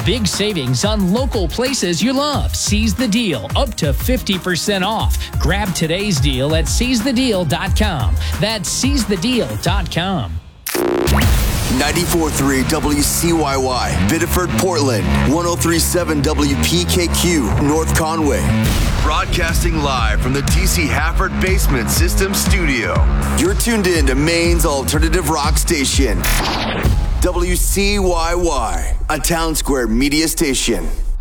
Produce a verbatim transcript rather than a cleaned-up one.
big savings on local places you love. Seize the deal, up to fifty percent off. Grab today's deal at seize the deal dot com. That's seize the deal dot com. ninety-four point three W C Y Y, Biddeford, Portland. one oh three point seven W P K Q, North Conway. Broadcasting live from the T C Hafford Basement System Studio. You're tuned in to Maine's alternative rock station. W C Y Y, a Town Square media station.